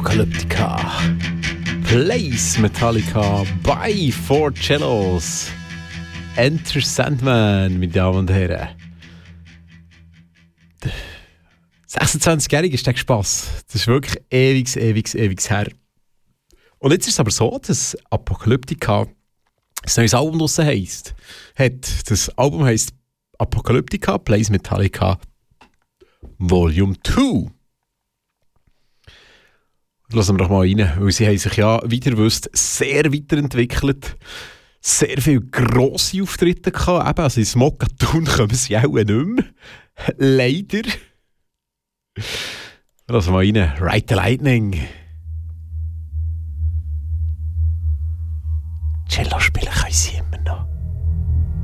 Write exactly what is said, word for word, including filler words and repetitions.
Apocalyptica. Place Metallica by Four Cellos. Enter Sandman, meine Damen und Herren. sechsundzwanzigjährig ist der Spass. Das ist wirklich ewig, ewig, ewig her. Und jetzt ist es aber so, dass Apocalyptica ein neues Album draussen heisst. Hat. Das Album heisst Apocalyptica Plays Metallica Volume zwei. Lassen wir doch mal rein, weil sie haben sich ja, wie ihr wisst, sehr weiterentwickelt. Sehr viele grosse Auftritte gehabt. Eben, also in Smokatoon kommen sie auch nicht mehr. Leider. Lassen wir mal rein. Ride the Lightning. Cello spielen können sie.